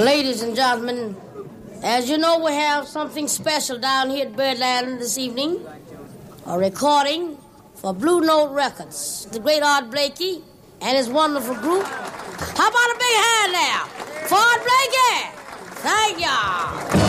Ladies and gentlemen, as you know, we have something special down here at Birdland this evening. A recording for Blue Note Records. The great Art Blakey and his wonderful group. How about a big hand now for Art Blakey? Thank y'all.